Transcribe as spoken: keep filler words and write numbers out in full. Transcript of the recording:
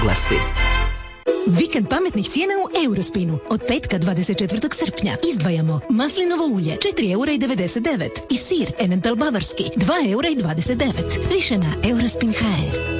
glasi. Vikend pametnih cijena u Eurospinu. Od petka dvadeset četvrtog srpnja izdvajamo maslinovo ulje četiri eura i devedeset devet i sir Emmental bavarski dva eura i dvadeset devet. Više na eurospin tačka h r.